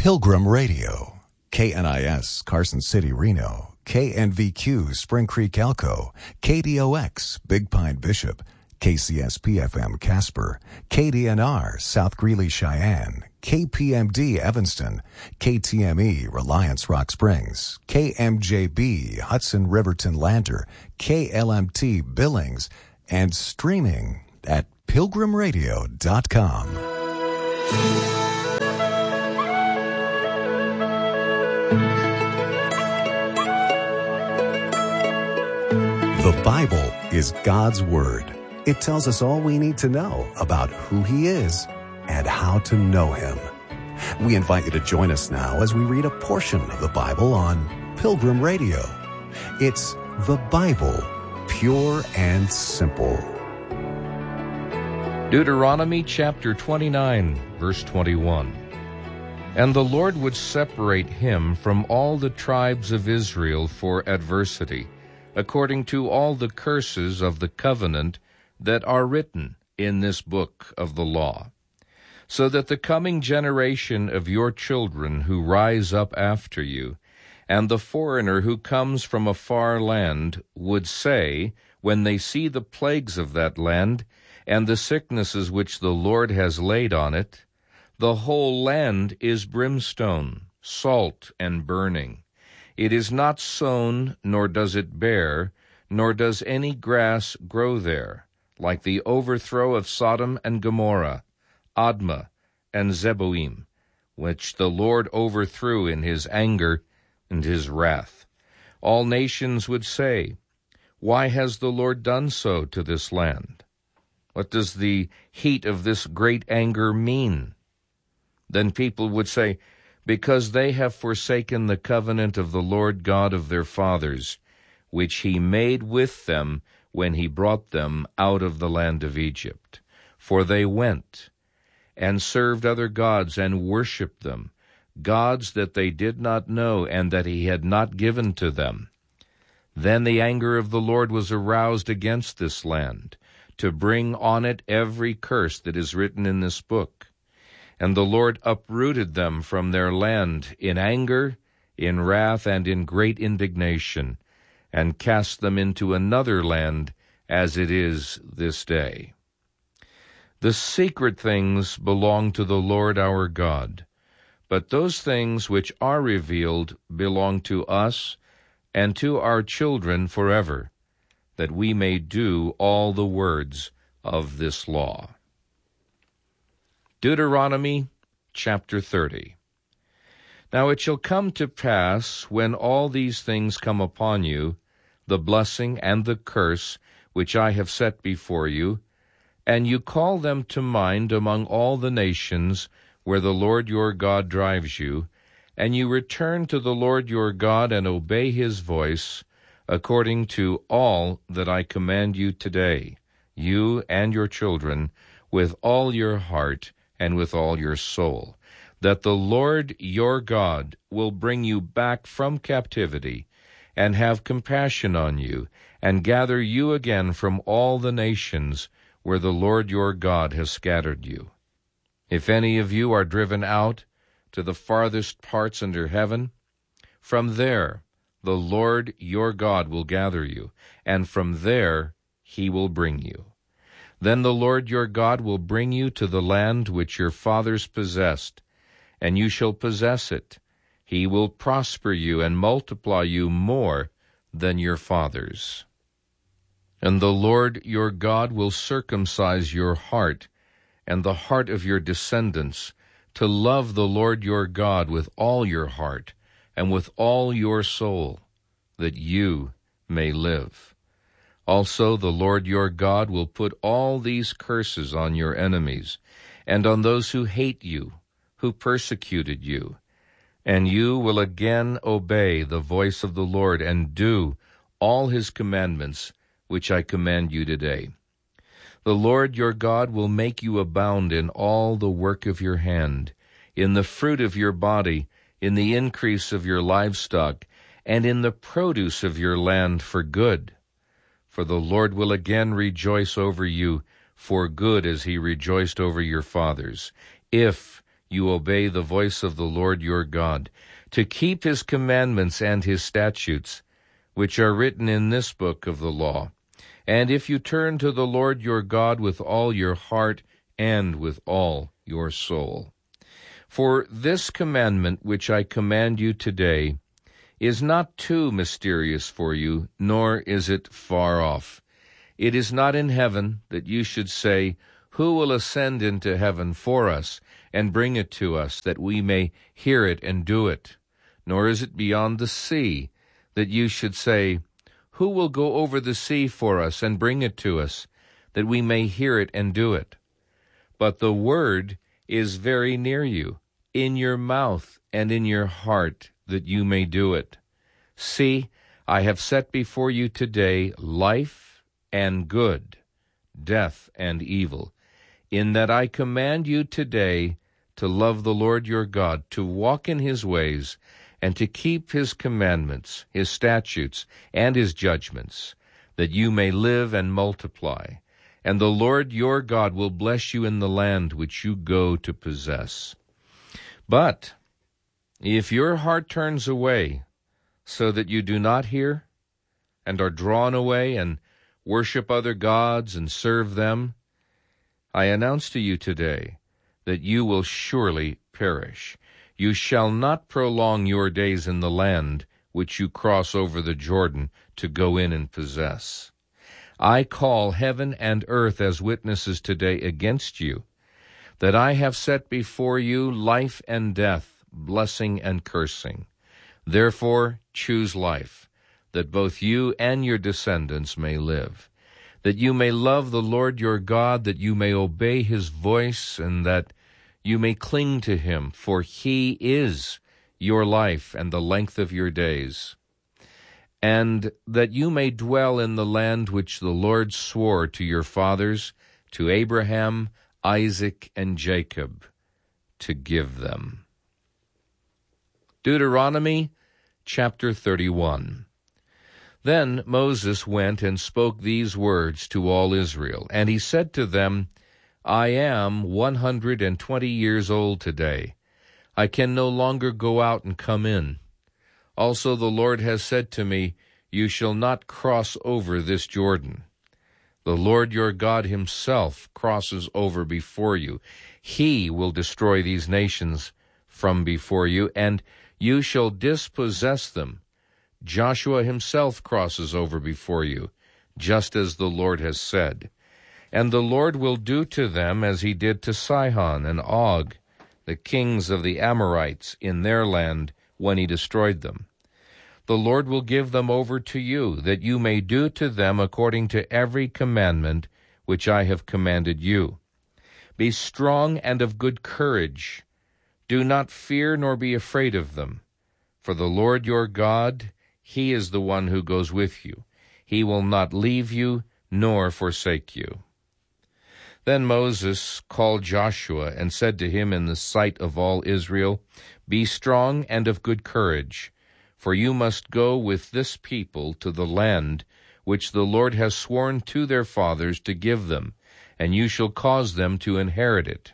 Pilgrim Radio, KNIS Carson City, Reno, KNVQ Spring Creek, Elko, KDOX Big Pine, Bishop, KCSP-FM Casper, KDNR South Greeley, Cheyenne, KPMD Evanston, KTME Reliance Rock Springs, KMJB Hudson Riverton Lander, KLMT Billings, and streaming at pilgrimradio.com. The Bible is God's Word. It tells us all we need to know about who He is and how to know Him. We invite you to join us now as we read a portion of the Bible on Pilgrim Radio. It's the Bible, pure and simple. Deuteronomy chapter 29, verse 21. And the Lord would separate him from all the tribes of Israel for adversity, according to all the curses of the covenant that are written in this book of the law, so that the coming generation of your children who rise up after you, and the foreigner who comes from a far land, would say, when they see the plagues of that land, and the sicknesses which the Lord has laid on it, the whole land is brimstone, salt, and burning. It is not sown, nor does it bear, nor does any grass grow there, like the overthrow of Sodom and Gomorrah, Admah, and Zeboim, which the Lord overthrew in his anger and his wrath. All nations would say, why has the Lord done so to this land? What does the heat of this great anger mean? Then people would say, because they have forsaken the covenant of the Lord God of their fathers, which he made with them when he brought them out of the land of Egypt. For they went and served other gods and worshipped them, gods that they did not know and that he had not given to them. Then the anger of the Lord was aroused against this land, to bring on it every curse that is written in this book. And the Lord uprooted them from their land in anger, in wrath, and in great indignation, and cast them into another land, as it is this day. The secret things belong to the Lord our God, but those things which are revealed belong to us and to our children forever, that we may do all the words of this law. Deuteronomy chapter 30. Now it shall come to pass, when all these things come upon you, the blessing and the curse which I have set before you, and you call them to mind among all the nations where the Lord your God drives you, and you return to the Lord your God and obey his voice, according to all that I command you today, you and your children, with all your heart and with all your soul, that the Lord your God will bring you back from captivity, and have compassion on you, and gather you again from all the nations where the Lord your God has scattered you. If any of you are driven out to the farthest parts under heaven, from there the Lord your God will gather you, and from there he will bring you. Then the Lord your God will bring you to the land which your fathers possessed, and you shall possess it. He will prosper you and multiply you more than your fathers. And the Lord your God will circumcise your heart and the heart of your descendants, to love the Lord your God with all your heart and with all your soul, that you may live. Also the Lord your God will put all these curses on your enemies, and on those who hate you, who persecuted you, and you will again obey the voice of the Lord and do all his commandments which I command you today. The Lord your God will make you abound in all the work of your hand, in the fruit of your body, in the increase of your livestock, and in the produce of your land for good. For the Lord will again rejoice over you for good, as he rejoiced over your fathers, if you obey the voice of the Lord your God, to keep his commandments and his statutes, which are written in this book of the law. And if you turn to the Lord your God with all your heart and with all your soul. For this commandment which I command you today is not too mysterious for you, nor is it far off. It is not in heaven, that you should say, Who will ascend into heaven for us, and bring it to us, that we may hear it and do it? Nor is it beyond the sea, that you should say, Who will go over the sea for us, and bring it to us, that we may hear it and do it? But the word is very near you, in your mouth and in your heart, that you may do it. See, I have set before you today life and good, death and evil, in that I command you today to love the Lord your God, to walk in his ways, and to keep his commandments, his statutes, and his judgments, that you may live and multiply. And the Lord your God will bless you in the land which you go to possess. But if your heart turns away, so that you do not hear, and are drawn away, and worship other gods and serve them, I announce to you today that you will surely perish. You shall not prolong your days in the land which you cross over the Jordan to go in and possess. I call heaven and earth as witnesses today against you, that I have set before you life and death, blessing and cursing. Therefore choose life, that both you and your descendants may live, that you may love the Lord your God, that you may obey his voice, and that you may cling to him, for he is your life and the length of your days, and that you may dwell in the land which the Lord swore to your fathers, to Abraham, Isaac, and Jacob, to give them. Deuteronomy chapter 31. Then Moses went and spoke these words to all Israel, and he said to them, I am 120 years old today. I can no longer go out and come in. Also the Lord has said to me, You shall not cross over this Jordan. The Lord your God himself crosses over before you. He will destroy these nations from before you, and you shall dispossess them. Joshua himself crosses over before you, just as the Lord has said. And the Lord will do to them as he did to Sihon and Og, the kings of the Amorites, in their land when he destroyed them. The Lord will give them over to you, that you may do to them according to every commandment which I have commanded you. Be strong and of good courage. Do not fear nor be afraid of them. For the Lord your God, he is the one who goes with you. He will not leave you nor forsake you. Then Moses called Joshua and said to him in the sight of all Israel, Be strong and of good courage, for you must go with this people to the land which the Lord has sworn to their fathers to give them, and you shall cause them to inherit it.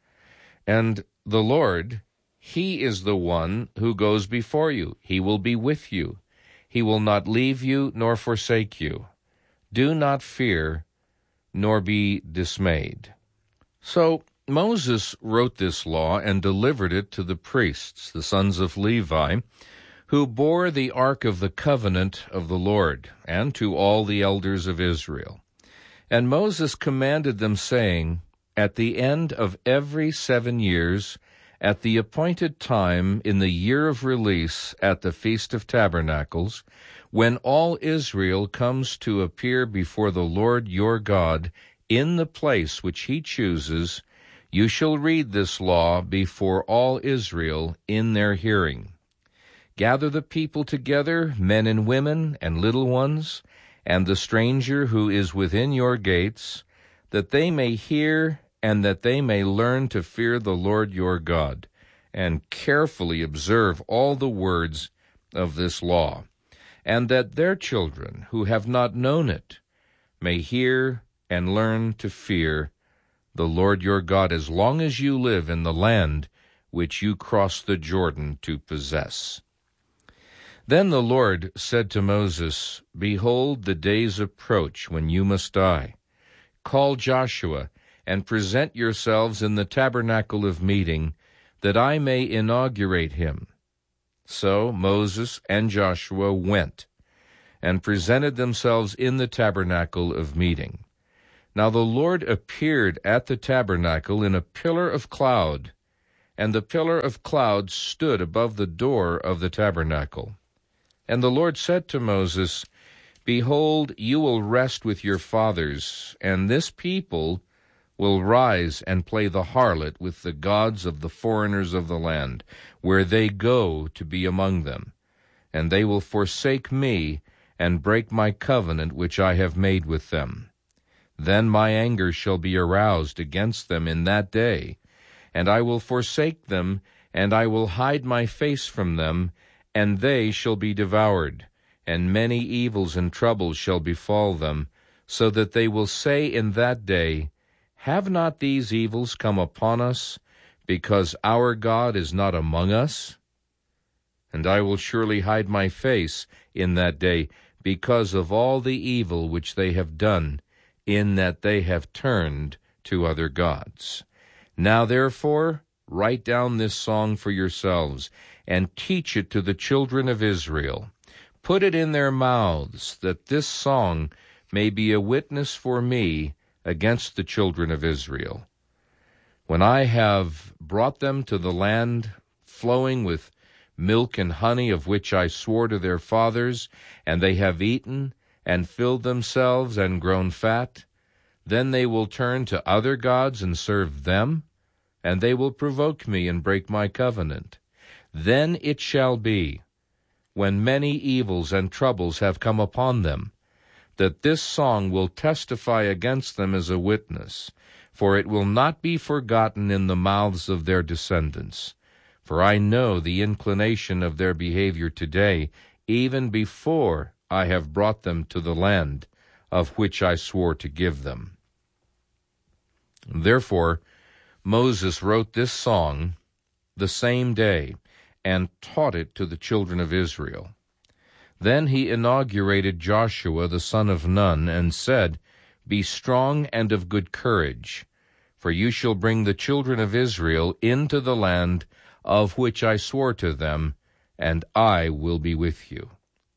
And the Lord, he is the one who goes before you. He will be with you. He will not leave you nor forsake you. Do not fear, nor be dismayed. So Moses wrote this law and delivered it to the priests, the sons of Levi, who bore the ark of the covenant of the Lord, and to all the elders of Israel. And Moses commanded them, saying, At the end of every 7 years, at the appointed time in the year of release at the Feast of Tabernacles, when all Israel comes to appear before the Lord your God in the place which he chooses, you shall read this law before all Israel in their hearing. Gather the people together, men and women and little ones, and the stranger who is within your gates, that they may hear and that they may learn to fear the Lord your God, and carefully observe all the words of this law, and that their children who have not known it may hear and learn to fear the Lord your God as long as you live in the land which you cross the Jordan to possess." Then the Lord said to Moses, "Behold, the days approach when you must die. Call Joshua, and present yourselves in the tabernacle of meeting, that I may inaugurate him." So Moses and Joshua went, and presented themselves in the tabernacle of meeting. Now the Lord appeared at the tabernacle in a pillar of cloud, and the pillar of cloud stood above the door of the tabernacle. And the Lord said to Moses, "Behold, you will rest with your fathers, and this people will rise and play the harlot with the gods of the foreigners of the land, where they go to be among them. And they will forsake me, and break my covenant which I have made with them. Then my anger shall be aroused against them in that day, and I will forsake them, and I will hide my face from them, and they shall be devoured, and many evils and troubles shall befall them, so that they will say in that day, Have not these evils come upon us, because our God is not among us? And I will surely hide my face in that day, because of all the evil which they have done, in that they have turned to other gods. Now therefore write down this song for yourselves, and teach it to the children of Israel. Put it in their mouths, that this song may be a witness for me against the children of Israel. When I have brought them to the land flowing with milk and honey, of which I swore to their fathers, and they have eaten and filled themselves and grown fat, then they will turn to other gods and serve them, and they will provoke me and break my covenant. Then it shall be, when many evils and troubles have come upon them, that this song will testify against them as a witness, for it will not be forgotten in the mouths of their descendants. For I know the inclination of their behavior today, even before I have brought them to the land of which I swore to give them." Therefore Moses wrote this song the same day, and taught it to the children of Israel. Then he inaugurated Joshua the son of Nun, and said, Be strong and of good courage, for you shall bring the children of Israel into the land of which I swore to them, and I will be with you.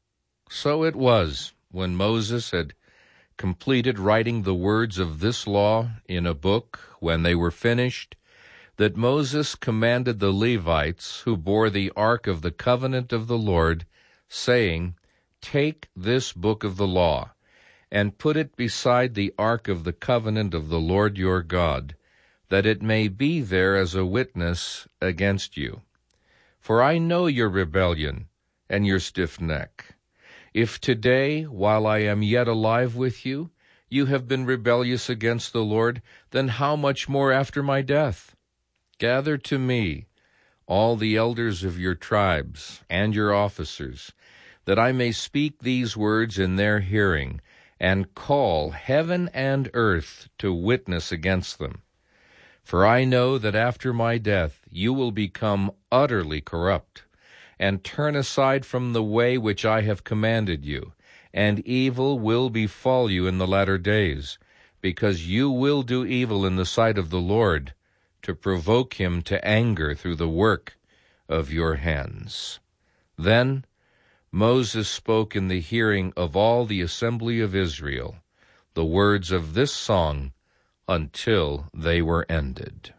So it was, when Moses had completed writing the words of this law in a book, when they were finished, that Moses commanded the Levites, who bore the ark of the covenant of the Lord, saying, Take this book of the law, and put it beside the ark of the covenant of the Lord your God, that it may be there as a witness against you. For I know your rebellion and your stiff neck. If today, while I am yet alive with you, you have been rebellious against the Lord, then how much more after my death? Gather to me all the elders of your tribes and your officers, that I may speak these words in their hearing, and call heaven and earth to witness against them. For I know that after my death you will become utterly corrupt, and turn aside from the way which I have commanded you, and evil will befall you in the latter days, because you will do evil in the sight of the Lord, to provoke him to anger through the work of your hands. Then Moses spoke in the hearing of all the assembly of Israel the words of this song until they were ended.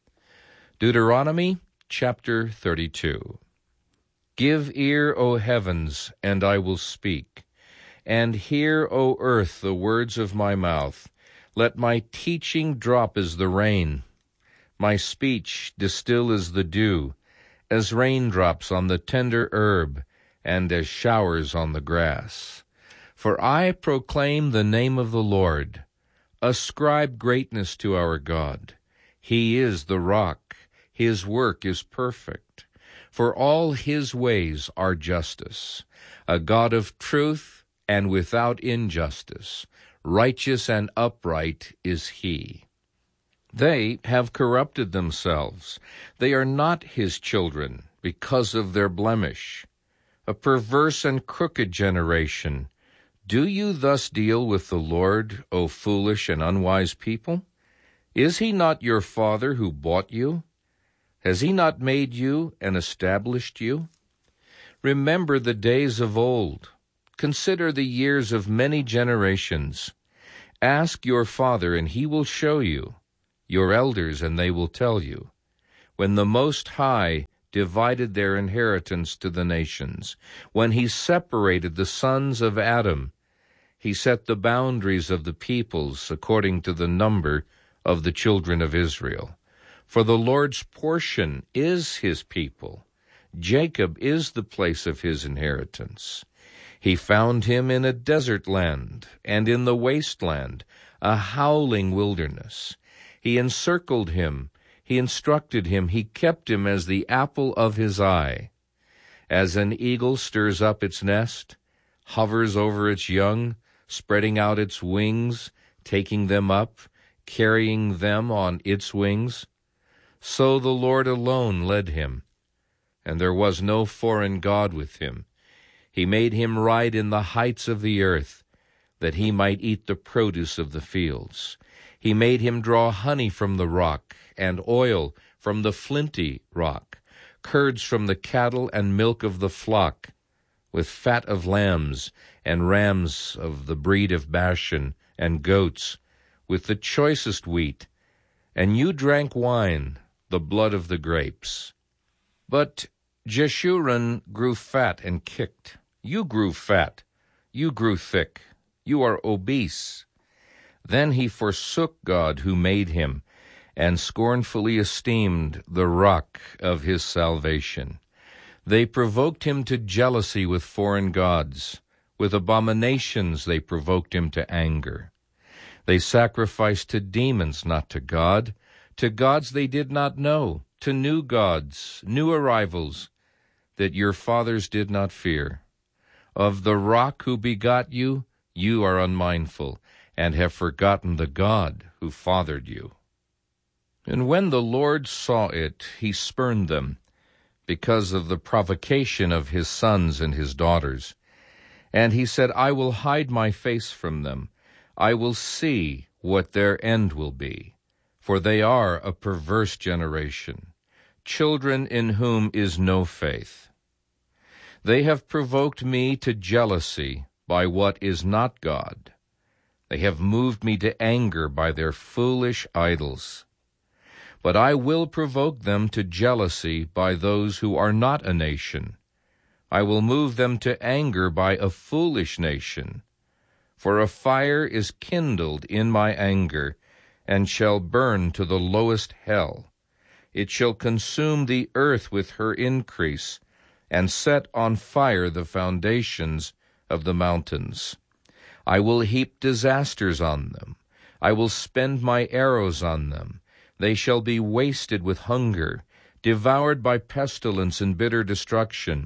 Deuteronomy chapter 32. Give ear, O heavens, and I will speak, and hear, O earth, the words of my mouth. Let my teaching drop as the rain, my speech distill as the dew, as raindrops on the tender herb, and as showers on the grass. For I proclaim the name of the Lord. Ascribe greatness to our God. He is the rock. His work is perfect. For all his ways are justice. A God of truth and without injustice. Righteous and upright is he. They have corrupted themselves. They are not his children because of their blemish. A perverse and crooked generation. Do you thus deal with the Lord, O foolish and unwise people? Is he not your Father who bought you? Has he not made you and established you? Remember the days of old. Consider the years of many generations. Ask your father, and he will show you, your elders, and they will tell you. When the Most High divided their inheritance to the nations, when he separated the sons of Adam, he set the boundaries of the peoples according to the number of the children of Israel. For the Lord's portion is his people. Jacob is the place of his inheritance. He found him in a desert land, and in the wasteland, a howling wilderness. He encircled him, he instructed him, he kept him as the apple of his eye. As an eagle stirs up its nest, hovers over its young, spreading out its wings, taking them up, carrying them on its wings, so the Lord alone led him, and there was no foreign God with him. He made him ride in the heights of the earth, that he might eat the produce of the fields. He made him draw honey from the rock, and oil from the flinty rock, curds from the cattle and milk of the flock, with fat of lambs and rams of the breed of Bashan, and goats, with the choicest wheat. And you drank wine, the blood of the grapes. But Jeshurun grew fat and kicked. You grew fat, you grew thick, you are obese. Then he forsook God who made him, and scornfully esteemed the rock of his salvation. They provoked him to jealousy with foreign gods. With abominations they provoked him to anger. They sacrificed to demons, not to gods they did not know, to new gods, new arrivals, that your fathers did not fear. Of the rock who begot you, you are unmindful, and have forgotten the God who fathered you. And when the Lord saw it, he spurned them, because of the provocation of his sons and his daughters. And he said, I will hide my face from them. I will see what their end will be. For they are a perverse generation, children in whom is no faith. They have provoked me to jealousy by what is not God. They have moved me to anger by their foolish idols. But I will provoke them to jealousy by those who are not a nation. I will move them to anger by a foolish nation. For a fire is kindled in my anger, and shall burn to the lowest hell. It shall consume the earth with her increase, and set on fire the foundations of the mountains. I will heap disasters on them. I will spend my arrows on them. They shall be wasted with hunger, devoured by pestilence and bitter destruction.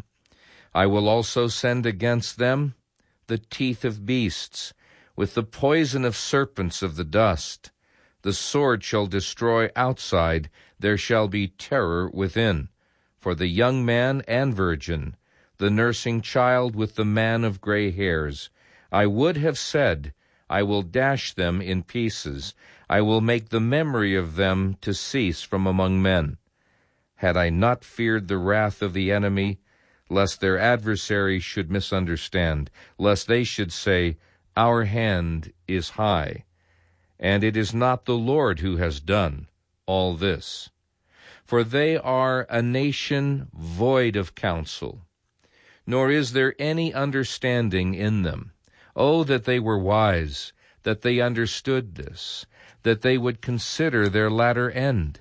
I will also send against them the teeth of beasts, with the poison of serpents of the dust. The sword shall destroy outside, there shall be terror within. For the young man and virgin, the nursing child with the man of gray hairs, I would have said, I will dash them in pieces. I will make the memory of them to cease from among men. Had I not feared the wrath of the enemy, lest their adversaries should misunderstand, lest they should say, Our hand is high, and it is not the Lord who has done all this. For they are a nation void of counsel, nor is there any understanding in them. Oh, that they were wise, that they understood this, that they would consider their latter end.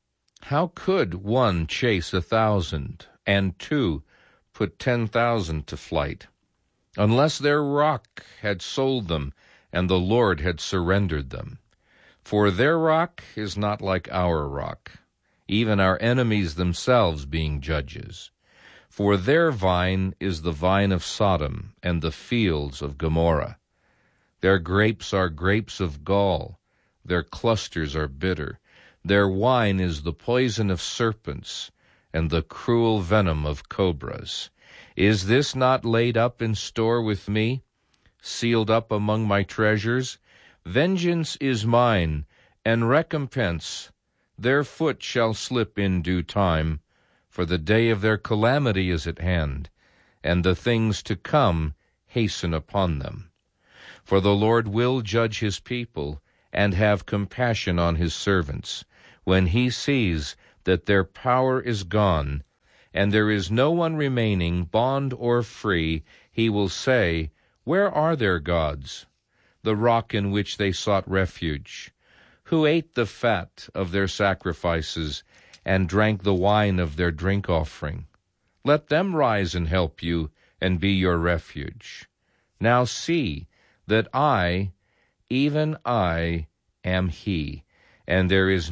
How could one chase 1,000, and two put 10,000 to flight, unless their rock had sold them, and the Lord had surrendered them? For their rock is not like our rock, even our enemies themselves being judges. For their vine is the vine of Sodom, and the fields of Gomorrah. Their grapes are grapes of gall, their clusters are bitter. Their wine is the poison of serpents, and the cruel venom of cobras. Is this not laid up in store with me, sealed up among my treasures? Vengeance is mine, and recompense. Their foot shall slip in due time, for the day of their calamity is at hand, and the things to come hasten upon them. For the Lord will judge his people, and have compassion on his servants, when he sees that their power is gone, and there is no one remaining, bond or free. He will say, Where are their gods, the rock in which they sought refuge, who ate the fat of their sacrifices, and drank the wine of their drink offering? Let them rise and help you, and be your refuge. Now see that I, even I, am he, and there is